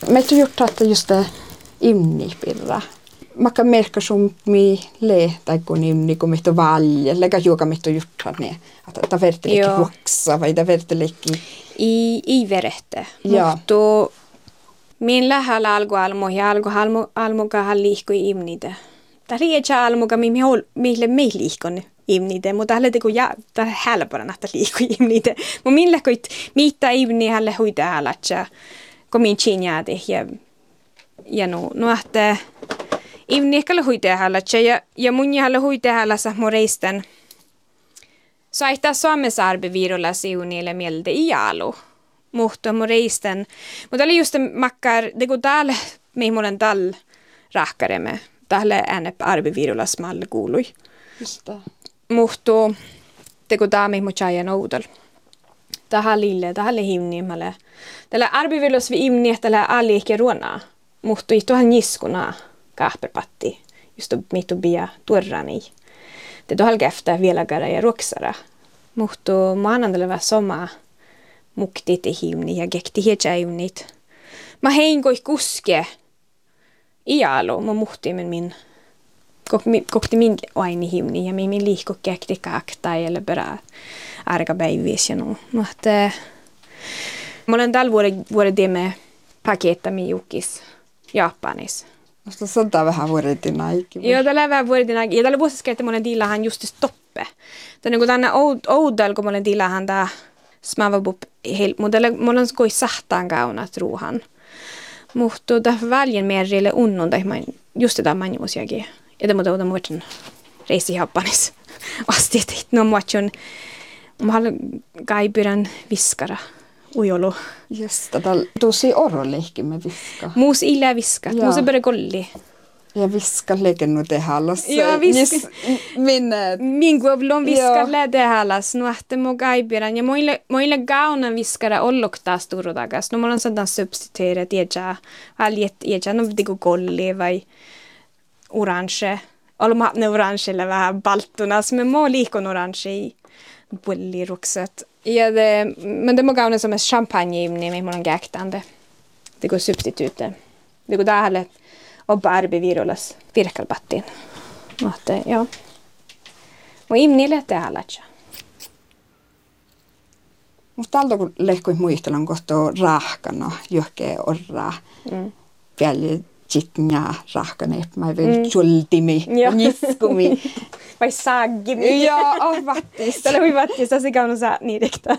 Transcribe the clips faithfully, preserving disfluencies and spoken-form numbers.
Me tu gjort att just det imnipirra. Maka merkka summi le tai kun imni kun mitto valje. Lega juoka mitto gjort att ne. Att ta vertelekki huoksa vai ta vertelekki. I i verette. Mutta min lähellä algo almo ja algo almo almo kahal liikkui imnide. Ta rietja almo mi mihol mille me liikkon imnide, mutta tälle teko ja ta helpona että liikkui imnide. Mu min läkoit mitta imni halle huita halatja. Kun min chinjade ja ja no no että imni kalle huita halatja ja ja mun halle huita halassa moreisten. Saita Suomessa arbevirolla siunille mielde ialo. Mutta moreisten. Mutta oli just makkar det går täällä mihmonen tall rahkaremme. Täällä äänet arbevirolla smalle kuului. Just det. Mutta det går tää mihmo chajan oudal. Tähän lille, tähän himnimalle. Tällä arbevirolla vi imni tällä alike ruona. Mutta tuohan niskuna kahperpatti. Just mittu bia tuorrani. Det då halgefta vielä käydä ja ruoksara. Mutta maanantalle vähän sama muktit i himni ja gekti hietsäivnit. Mä heinkoi kuske ialo, mä muhti min min kokti min aini himni ja min liikko gekti kakta eller bara arga päiviis ja no. Mutta mä olen tällä vuoden teemme pakettami jukis Japanis. Musta sanotaan vähän vuoden aikin. Joo, tällä vähän vuoden aikin. Ja tällä vuosissa että mä olen tilahan just stoppe. Tänne kun tänne oudal, kun mä olen tilahan tää smavabup helt, mutta mä olen koi sahtaan kauna truuhan. Mutta tämä väljen merille unnon, tai just tätä manjumusjakin. Ja tämä tuota muuten reisi Japanis. Asti, että no muutun, mä haluan kaipyrän viskara. Ujolo. Just tätä tosi orolehki me viska. Muus illä viska. Muus on börja golli. Ja viska legennu tehallas. Ja viska. Minne. Min guoblon viska le tehallas. No ahte mo kaipirän. Ja moille, moille gauna viskara olloktaa sturudagas. No mulla on sadan substituera tiedä. Väljet tiedä. No digo golli vai orange. Olemme haft ne orangella vähän baltunas. Men må liikon orange i bullirukset. Ja det, men det må gauna som en champagne-imni, men mulla on gäktande. Det går substitute. Det går tähän obba arbevirolas virkalpattiin. Mutta joo. Mun imnille tehallatja. Mutta tältä kun lehkuin muistelun kohtaa rahkana, johkee orraa. Mm. Vielä jitnää rahkana, mä vielä jultimi, niskumi. Vai saggimi. Joo, on vattis. Tällä hui vattis, tässä kauna saa niidektä.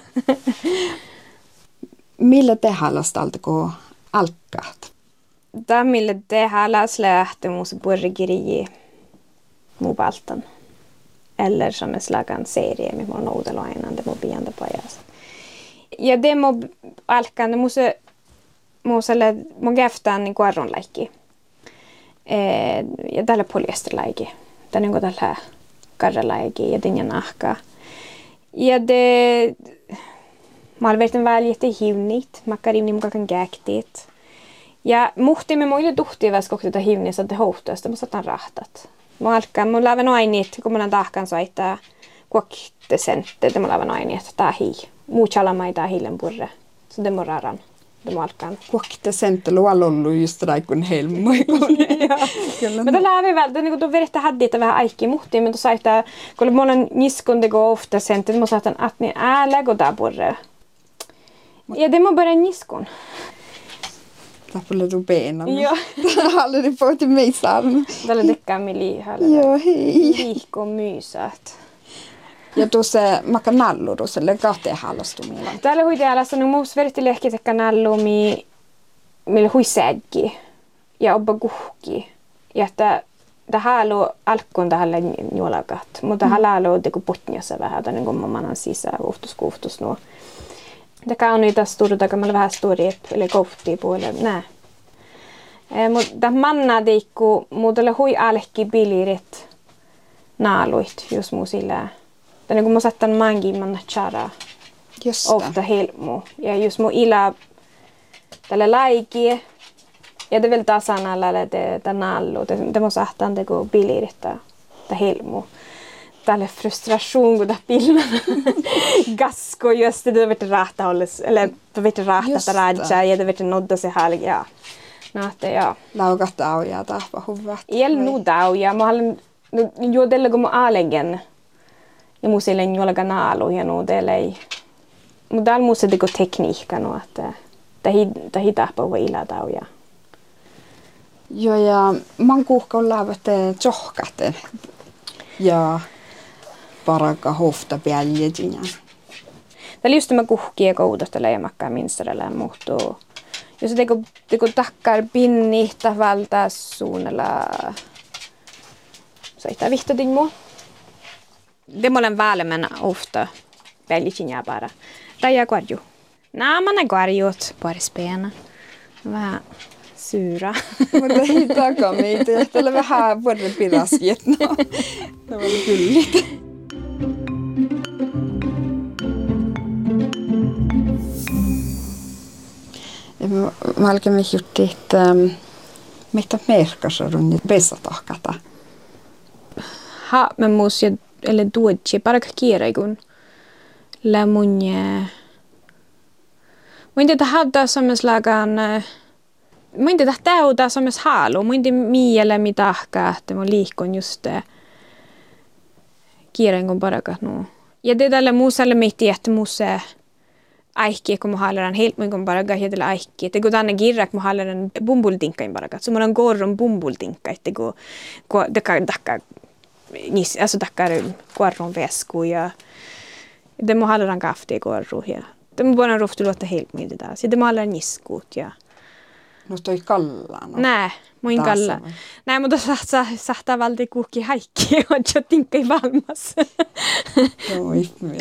Millä tehallas tältä kun alkaat? Tämä millä tehallas lähtee muussa burgeriin muu paltan. Eller som en slagan serie med mun noudella aina, det må bianda pajas. Ja det må alkan, det måste måste le må geftan niin kuin arronlaikki. Eh ja tällä polyesterlaikki. Tänne kun tällä karralaikki ja tinja nahka. Ja det mal verten väljet i hivnit, makkarimni mukaan gäktit. Ja muhti me muille tuhtiivas kokta hivnissa että hohtoista, mä satan rahtat. Mä alkaa, mä läven ainit, kun mä tahkan soittaa kuokte sentte, että mä läven ainit, tää hii. Muutjalla maita hiilen purre. Så det må raran. Det må alkaan. Kuokte sentte, luolla ollut just raikun helmoi. Mutta läven vältä, niin kun tuon verittä haddita vähän aikki muhti, mutta soittaa, kun mä olen niskun teko ofta sentte, mä saatan, että niin äällä kun tää purre. Ja det må börja niskun. Tappade du benen? Ja. Hade du fått i mig sarm? Tällä tekee mi liihalle. Joo, hei. Liikko myysät. Ja tuossa maka nallu tuossa legate halostumilla. Täällä huitealassa no muus verti lehki tekee nallu mi millä huisäggi ja obba kuhki. Ja että tähälu alkkoon tähälle juolakat. Mutta tähälu teko potniassa vähän tänne kun mamman sisään uhtus kuhtus nuo. Det kan ju inte stå där kan man vähän storip eller kofti på eller nej. Eh mutta manna deikku muutelle hui alki bilirit naaluit jos musilla. Tänne kun mä sattan mangi manna chara. Just ofta helmu ja jos mu ila tälle laiki ja det vill ta sanalla det det nallu det det måste sattan det gå bilirit ta helmu. tälle frustration kun pillan gasko just det vet rätta hålles eller vet rätta raja ja det vet nodda se här ja. No että ja. Laukat auja tahpa huvat. El nu dau ja mä olen jo delle como alegen. Ja muselen jolla kanalo ja no delle. Mutta täällä musta teko tekniikka no että tahi tahi tahpa weila dau ja. Joo ja man kuhka laavat johkate. Ja paraka hofta päljäjiä. Tällä just mä kuhkia koudasta leimakkaa minsterellä muhtuu. Jos se teko teko takkar pinni tavalta suunnella. Soittaa vihtotin mua. Demolen välemän ofta päljäjiä bara. Raja korju. Naamana korjut parispena. Vähän sura. Mutta ei takamiita. Tällä vähän vuoden pirasjet. No. Det var gulligt. Mä alkan med gjort ett um, mitä merkassa runni pesatahkata. Ha, men mus jag eller dodge bara kieraigun. La munje. Mun inte hada som en slagan mun inte täytä som en halu, mun inte miele mitahka, että mun liikon just kieraigun parakat nu. Ja det tälle muusalle mitti että muuse aikki kun muhalleran helt mun parakat hedellä aikki. Te kun tänne kirrak muhalleran bumbuldinkain parakat. Så mun gorron bumbuldinka, että kun kun dakka dakka nis alltså dakkar gorron väsku ja det muhalleran kafte gorro ja. Det må bara rofta låta helt med det där. Så det målar niskot ja. No toi kalla no. Nej, mun kalla. Nej, mutta sa sahtaa valti kuhki haikki och jag tänker valmas. Joo, ihme.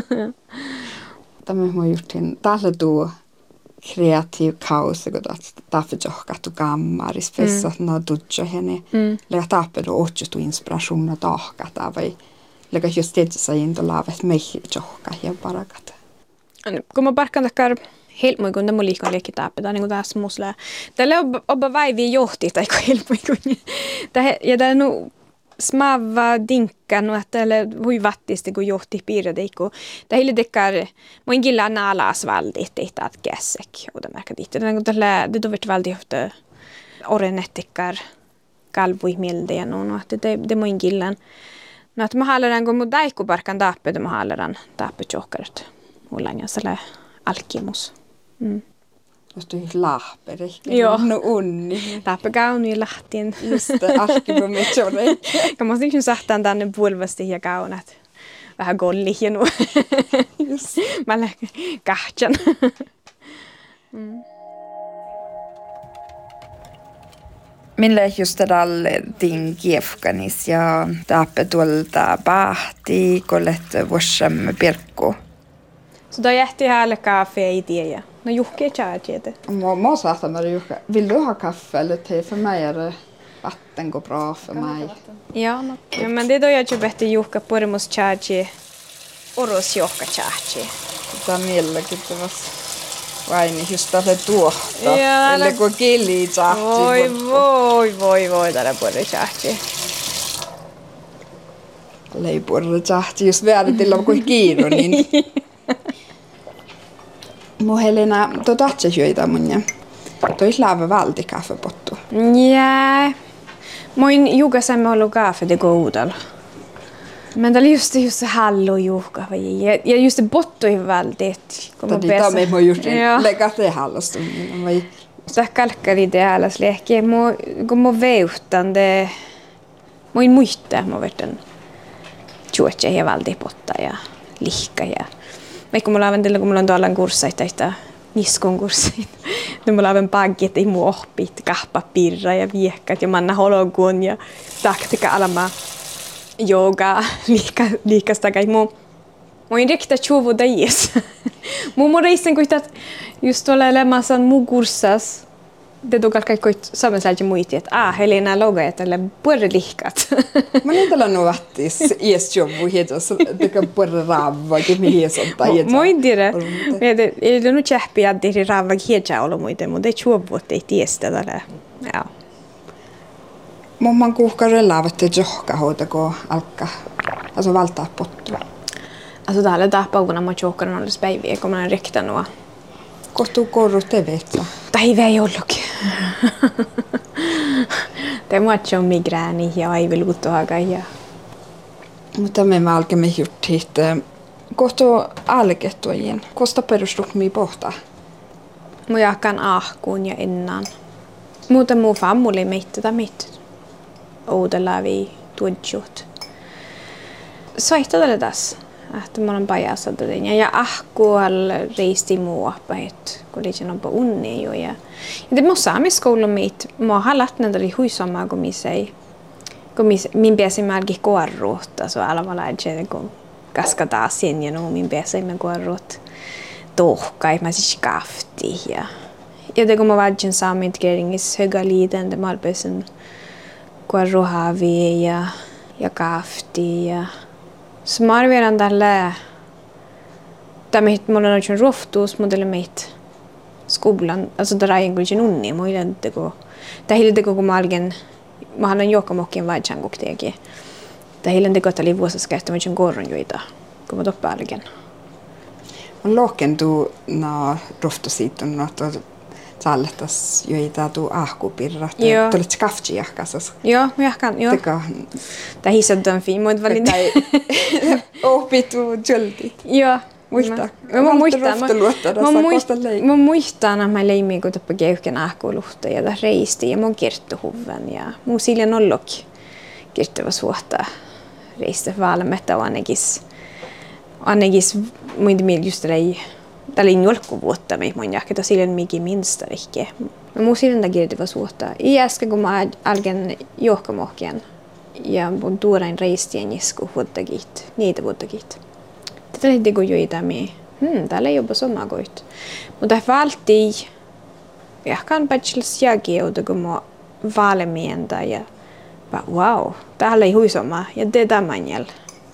Tämä mä juttin tällä tuo kreativ kaos kun därför johkattu kammaris fessa no tutjo henne. Lägga tappa då åtjustu inspiration och tahkata vai lägga just det så inte lavet mig johka ja parakat. Kun mä parkkaan takkar helt muikun tämä liikon leikkitaapeta niin kuin tässä musla. Tällä on obba vaivi johti tai helt muikun. Tämä ja tämä nu smava dinkka nu että tällä voi vattiste kun johti piirre ikku. Tämä hille tekkar mun gilla nalas valdit det att käsek och det märker dit. Det tällä det då vet valdi ofta orenettekkar kalvui milde no att det det mun gillan. No että mä halleran kun mun daikku parkan taapeta mä halleran taapet johkaret. Ollaan sellainen alkimus. Mm. Jos tuli lahperi. Joo. No unni. Tahpa kauni lahtien. Just det, alkimu metsore. Ja mä olisin sahtaan tänne pulvasti ja kaunat. Vähän golli ja nu. Just. Mä lähden kahtjan. Mm. Millä just tälle din kiefkanis ja tappe tuolta pahti kollet vuosamme pirkku. Så då jätte härlig kaffe i det. No Jukka tjää det. Må må säga med Jukka. Vill du ha kaffe eller te? För mig är det vatten går bra för mig. Ja, no. Ja, men det då jag ju bättre Jukka på det måste tjää. Oros Jukka tjää. Tämä mielläkin tavas. Vai niin just tälle tuohta. Eller kun kili tjää. Voi voi voi voi tällä på det tjää. Leipurra tjää. Just vääritillä kun kiiro niin. Mun Helena, to tatse hyöitä mun ja toi lava valti kaffepottu. Ja, mun Jukka semme ollut kaffe det godal. Men det är just det just hallo Jukka ja ja just det pottu i valtit. Kommer bäst. Det är mig gjort. Lägga det hallostu. Vai så kalkkari det allas leke. Mo kommer veutande. Mun muitta mo verten. Chuoche ja valti potta ja lihka ja vaikka mulla on tällä kun mulla on tuolla kursseita että niskon kurssit. Nyt mulla on pankit ei mu oppit kahpa pirra ja viekkat ja manna hologun ja taktika alama yoga liika liikasta kai mu. Mun rikta chuvu dais. Mu mo reisen kuitat just tuolla elämässä mu kurssas. Det då kaikki koit sammansäältä muisti että ah Helena logo että tällä puolella liikat. Mä en tällä no vattis ies jobu hietos teka puolella raava ke mi hies on tai. Moi dire. Me det är det nu chappi att det raava hietja olla muite mutta ei chuvu ei tiestä tällä. Ja. Mumman kuuhkarella avette johka hoitako alkaa. Alltså valtaa pottu. Alltså täällä tahpaukuna mä johkan on päiviä, kun mä en riktanut. Kohtuu korru te vetsa. Päivä ei ollutkin. Te macho migräni ja aiveluuttohaga ja. Mutta me mä alkemme jutti, että kohtuu alkettujen. Kosta perustukmi pohtaa. Mä jahkan ahkuun ja ennan. Muuta muu fammulle meitä tai meitä. Oudella vi tuodjut. Soittaa tälle tässä. Että mä olen pajassa tätä. Ja ahkual reisti muoppa, että kun det on på unni jo. Ja det må saamiskoulun meitä. Mä har lähtnyt tälle huisomaa, kun mi sei. Kun min pääsi märki kuorruutta. Så alla var lägge, kun kaskataan sen ja no min pääsi med kuorruut. Tohkai, mä siis kafti. Ja, ja det kun mä vaadin saamiintegreringis höga liidende malpeisen kuorruhavi ja, ja kafti. Ja så mä arvioidaan tällä, tämä mulla on oikein rohtuus, mutta meitä skolan, alltså där är egentligen unni, mä olen teko. Tämä hiljan teko, kun mä algen, mä olen jokamokkien vaidjan kokteekin. Tämä hiljan teko, että oli vuosissa käyttämään oikein korron joita, kun mä toppa algen. On lohkentuu na rohtusiitun, että sallettas joita tuu ahkupirra. Joo. Tulet skafti jahkasas. Joo, mä jahkan, joo. Teka. Tämä hissadaan fin, mä oon valin. Oppitu jolti. Joo. Muistaa. Mä, mä muistan. Mä, mä muistan, että mä leimiin, kun tuppa keuhken ahkuluhta ja tässä reisti ja mun kirttuhuven. Ja mun siljan ollokki kirttuva suhtaa reistä valmetta on ainakin. Ainakin muiden mielestä ei. Tällä ei jolkku vuotta me mun jahketa silloin mikin minsta rikki. Mä mun silloin kirttuva suhtaa. I äsken kun mä algen johkamohkien ja mun tuorain reistien jisku vuottakit, niitä vuottakit. Tätä ei teko joita me. Hmm, täällä ei ole sama koit. Mutta valtii jahkan bachelors jälkeen, kun mä valmienta ja wow, täällä ei huisoma ja te tämän jäl.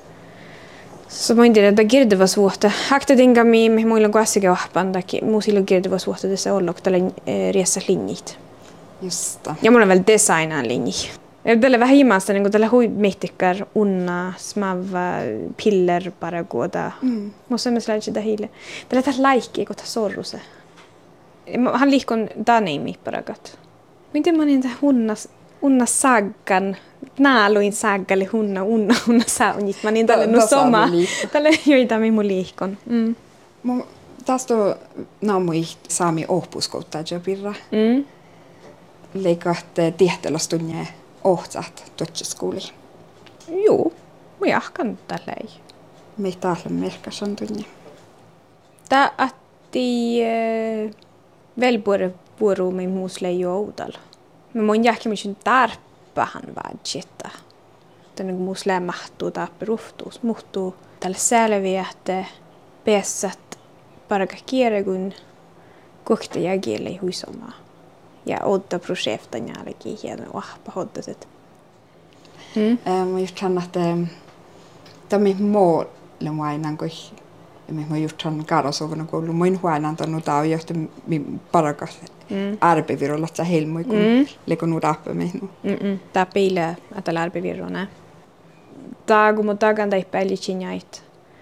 Så mä en tiedä, että kirjoitava suhta. Hakta tinka mi, muilla on kuitenkin vahpan, muu silloin kirjoitava suhta tässä ollok tällä riessä linjit. Justa. Ja mulla on vielä designaan linji. Tällä vähän himasta, niin tällä hui mehtikkar unna, smava, piller bara gåda. Mm. Musta myös lähtee sitä hiille. Tällä tässä laikki, kun tämä sorruse. Han liikon daneimi parakat. Miten mä niitä hunnas, unna saggan, naaluin saggalle hunna, unna, unna saunit. Mä niin tällä no soma. Tällä joita mi mun liikon. Mm. Tästä on naamui saami ohpuskouttaa jobirra. Mm. Leikaat tiehtelostunne ohtsat tutskiskouli. Joo, mä jahkan tällä ei. Meitä täällä merkas on tunne. Tää atti äh, velpuore puoruumi muusle joudalla. Mä mun jahkin mihin tarppahan vaadjetta. Tänne kun muusle mahtuu taappi ruhtuus. Muhtuu tälle selviä, että pesät paraka kierregun kohta jägelle i huisomaa. Ja odda projekten jälkeen hieno ahpa hoddaset. Mm. Mä just känner att tämä mål on aina kun mä just han karasovana koulu muin huonan tanu tau johti min parakas arpevirolla että helmoi kun leko nu rappe me nu. Mm. Tää piile että arpevirona. Tää kun mä tagan tai päili chinjait.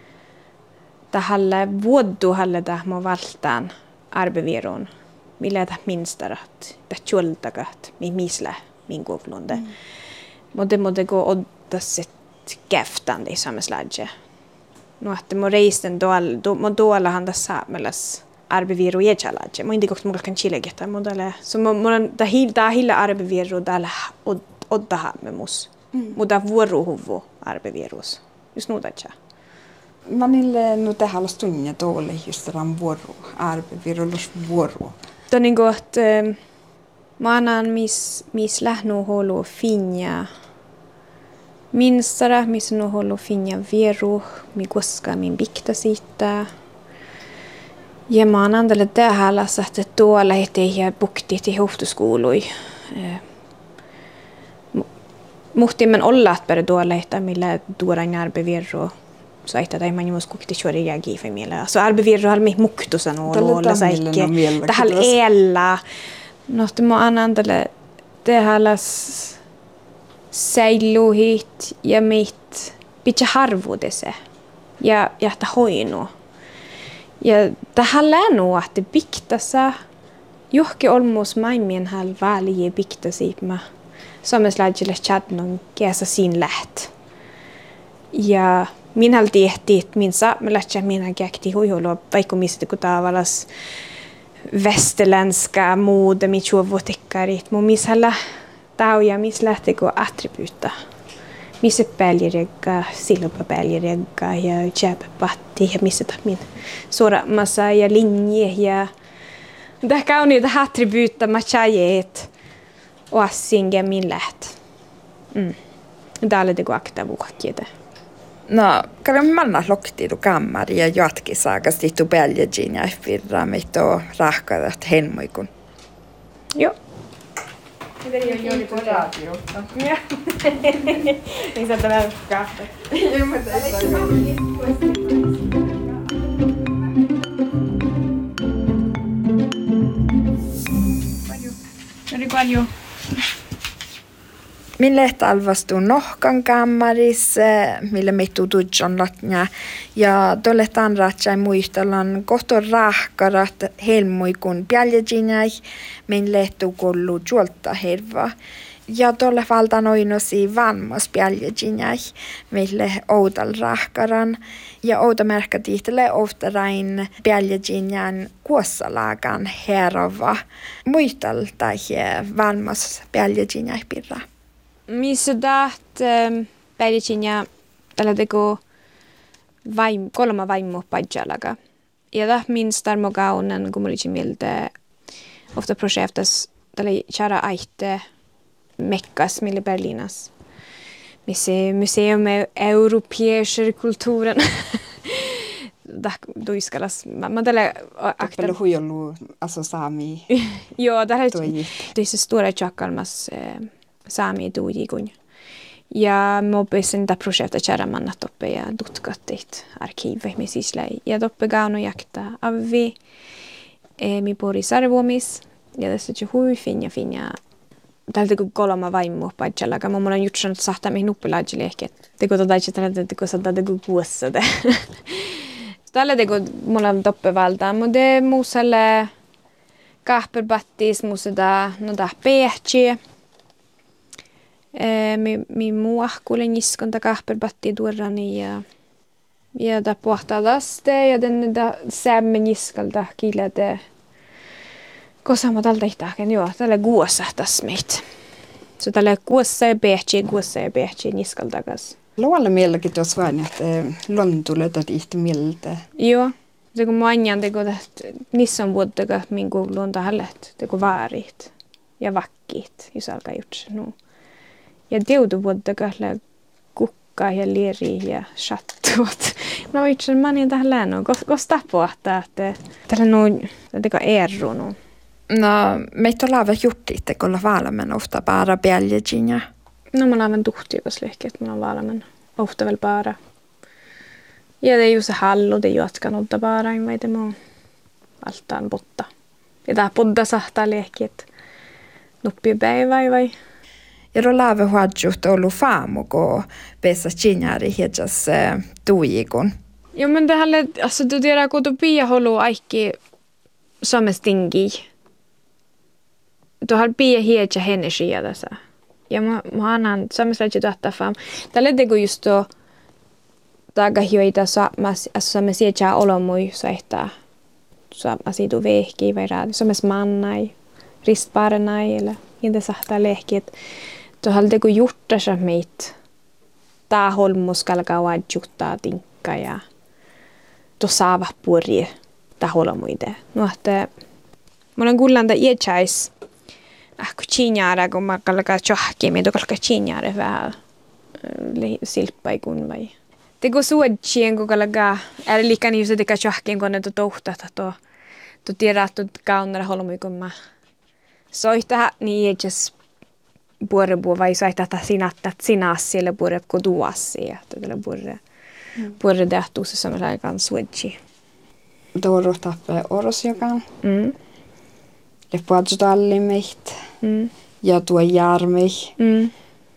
Tälle vuoddu halle tää mä valtaan arpeviron. Millä tämä minstarat, tämä tjoltakat, mi misle min koulunde. Mm. Mutta mutta kun oddaset käftan det samma släge. No että mä reisten tuolla, mä tuolla han tässä saamelas arbeviru jächalage. Mä inte kokt mulla kan chilegetta, mutta tällä, so mä mä tää hilta hilla arbeviru tällä odda me mus. Mm. Mutta vuorohuvu arbevirus. Just nu tätä. Mä niille nu det halas tunne tolle just ram vuoro arbevirulus vuoro. Tämä on niin kuin, että mä annan mis, mis lähnu holu finja minstara, missä nu holu finja vieru, mi koska min bikta siitä. Ja mä annan tälle tähän, että tuolla heti ja bukti till hohtuskoului. Muhtimmen olla, että tuolla heti, millä tuoda arbevirru. Så että tai man måste kokta köra jägi för mig. Så arbevirru har mig muktu sanoo olla säikki. Tähän ella. No, että mä annan tälle tähälläs säilyhit ja mit pitää harvuudese ja jahta hoinu. Ja tähän läänuu, että piktassa johonkin olmuus maimien hal väliä piktasiipma. Suomeslaisille chatnon kiesa siinä läht. Ja minä tiehti, että minä saamelaisja minä käkti huiholua, vaikka mistä kun tavallaan västerländska mode, mikä vuotikkarit. Mun missällä tauja, missä lähtee kuin attribuutta. Missä pääljeregga, silpa pääljeregga ja tjäpäpatti ja missä min suoramassa ja linje ja det on niitä attribuutta, matchajeet och singe min läht. Mm. Täällä te kuakta vuokkiete. No, kan manna lokti du kammari ja jatki saakasti tu Belgiin ja firra mitto rahkadat henmoikun. Joo. Mitä ei ole joku radio? Joo. Niin sä tänään kahta. Joo, mä tein. Paljon. Paljon. Min lehtä alvastuu nohkan kammaris, millä mittu tudjon latnia. Ja tolle tanratsai muistellaan kohton rahkarat helmuikun pjäljäjinäi, min lehtu kollu juolta herva. Ja tolle valtan oinosi vanmos pjäljäjinäi, mille outal rahkaran. Ja outa merkka tihtele oftarain pjäljäjinän kuossalagan herova. Muistel tai vanmos pjäljäjinäi pirra. Missä taht päivitsin ja tällä teko vaim, kolma vaimo paijalaga. Ja taht min starmo kaunen, kun mulla miltä ofta projektas tällä kära aihte mekkas mille Berlinas. Missä museum europeischer kulturen. Dah duiskalas. Mä tällä akta. Tällä huijollu alltså saami. Joo, tällä tuossa stora chakalmas saami tuujikun. Ja mä opisin tätä projekta käydämään toppe ja tutkattit arkiive, missä läi. Ja toppe gaunu jakta avi. E, mi pori sarvuomis. Ja tässä on hui finja finja. Tältä kun kolma vaimo paikalla, mä olen jutsanut sahtaa mihin nuppilaajille ehkä. Teko tota itse tällä teko saattaa teko kuossa. Tällä teko mulla on toppe valtaa, mutta muusalle kahperbattis, muussa no tää pehtiä. Mi, mi muahkulen niskonta kahperbatti tuorani ja ja ta pohtaa laste ja den da sämme niskalta kilete. Kosa mä tältä ihtäken joo, tällä guossa tas meitä. Så tällä guossa ja pehti, guossa ja pehti niskalta kas. Luolla mielläkin tuossa vain, että lontule tätä ihti mieltä. Joo. Se kun mä aina teko niissä on vuotta, min kuulun tähället, teko vaarit ja vakkit, jos alkaa jutsa nuu. Ja teutu vuotta kahle kukkaa ja lieri ja chattuot. No itse mä niin tähän läänoon, koska pohtaa, että tällä nuu, teko erru nuu. No, meitä on laavat juttit, että kun valmen ofta bara bjäljeginja. No, mä laavan tuhti, jos lehki, että mä valmen ofta väl bara. Ja det är ju så hallo, det är ju att kan odda bara en väite må altaan botta. Ja tää podda sahtaa lehkit. Nuppi päivä vai. Ja då lave huadjut olu faamu, kun pesa chinjari hietsas tuijikun. Jo, men det här, alltså du tiedä, kun tu pia holu aikki somestingi. Tu har pia hietsä henesiä tässä. Ja mä, mä annan someslaitsi tuottaa faam. Tällä teko just tuo tagahjoita saamas, assamme sieltä olomui soittaa. Saamas itu vehki vai raadi. Sommes mannai, ristparanai, eller inte sahtaa lehki. Tuohon teko juttansa meitä. Tää holmus kalkaa vaadjuttaa tinkka ja tuo saava purje. Tää holomuide. No, että mä olen kuullanta iätsäis. Ah, kun Kiinjara, kun mä kalkaa tjohkiin, mä kalkaa Kiinjara vähän silppaikun vai. Teko suodjien, kun kalkaa, eli liikan just teka tjohkiin, kun ne tu tohtata tuo. Tu tiedät, että kaunara holmui, kun mä soittaa, niin iätsäis puore puo vai soittaa, että sinattat sinas siellä puore, kun tuassi. Ja tällä puore, puore tehtuussa samalla aikaan suodji. Tuoru tappaa orosjokan. Mm. Ja puhutaan meitä. Mm. Ja tuo järmi. Mm.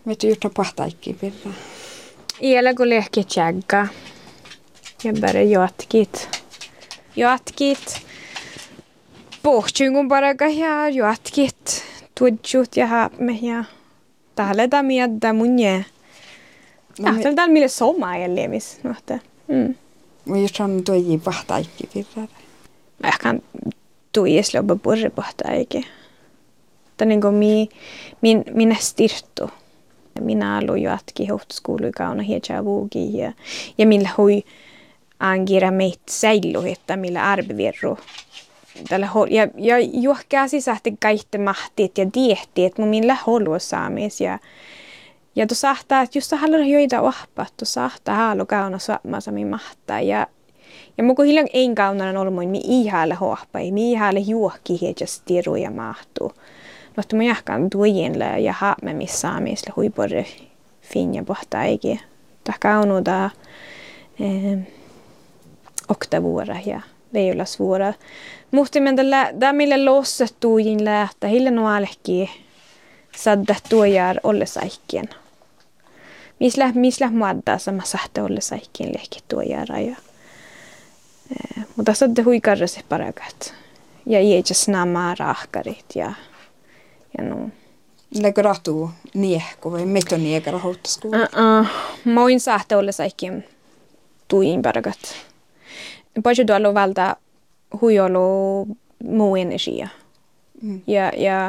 Vet du gjort pahtaikki pirra? Iällä kun lehki tjägga. Ja bara jatkit. Jatkit. Pohtungun paraga ja jatkit. Tuodjut ja haamme ja tahleta miedda munje. No, Ahtel täällä mille soma jäljemis. Mm. Mä just on tuo ei pahtaikki pirra. Mä kan tuies lobba borre pahtaikki. Tämä niin kuin mi, min, minä stirtu. Minä aloin jatki hohtoskouluikauna hietsää vuoki ja, ja millä hui angira meitä säilu, että millä arvevirru. Ja, ja juokkaa sisähti kaikki mahtiet ja diehti, että mun millä holua saamis. Ja, ja tu sahtaa, että just haluan joita ohpaa, tu sahtaa halu kauna suomassa mi mahtaa. Ja, ja mun kun hiljan ein kaunana olmoin, mi ihaalle hohpai, mi ihaalle juokki hietsää stiru ja mahtuu. Mutta mun jahkaan tuojenle ja haamme missä missä huipore finja pohtaa eikä. Tämä kaunuuta eh, oktavuora ja leijolasvuora. Mutta men tämä millä lossa tuojin lähtee hillä nuolehki sadda tuojar ollesaikkien. Misla misla muodda sama sahte ollesaikkien lehki tuojara ja. Eh, mutta sadda huikarra se parakat. Ja iäjä snamaa rahkarit ja ja no. Lägger ratu niehko vai meto niekara hohtoskoulu? Uh-uh. Moin sahte ollesaikkien tuojin parakat. Paljon tuolla valta huijolu muu energia. Mm. Ja, ja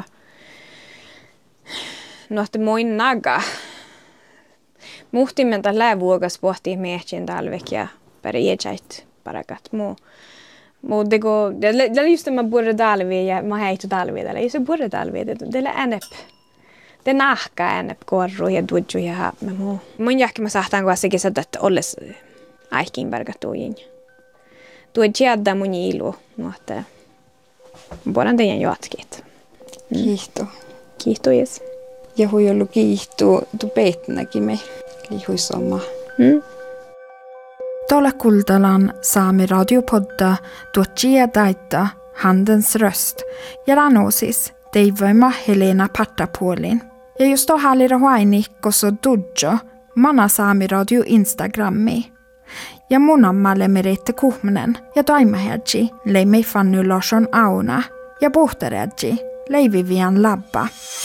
no, että moin naga. Muhtimme tällä vuokas pohtii mehtien talvek ja pärjäjät parakat muu. Mutta det är just det man borde talvi ja man heitu talvi tällä. Ei se borde talvi, det är enep. Det nahka enep korru ja duodju ja haamme muu. Mun jahki mä sahtaan kuitenkin sanoa, että olles aikin parkatuujin. Tuo tjädda mun ilu, mutta voidaan teidän jatkit. Mm. Kiihto. Kiihto, jes. Ja hui ollut kiihto, tu peetnäkin me lihuisoma. Mm. Tuolla Kultalan Saami radiopodda tuottia taita Handens röst ja ranosis teivoima Helena Partapuolin. Ja just då hallira huaini koso dudjo mana Saami radio Instagrammi. Ja mun ammalle Merete Kuhmenen ja Taimaherji leimei Fanny Larsson Auna ja Puhtaredji Leivi Vian Labba.